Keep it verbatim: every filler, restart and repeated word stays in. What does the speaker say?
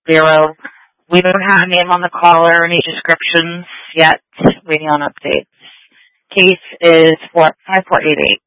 zero. We don't have a name on the caller, any descriptions yet. Waiting on updates. Case is for five four eight eight.